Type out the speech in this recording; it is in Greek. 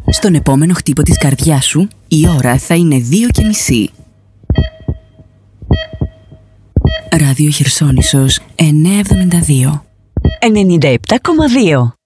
Στον επόμενο χτύπο της καρδιάς σου, η ώρα θα είναι 2:30. Ράδιο Χερσόνησος 972. 97,2.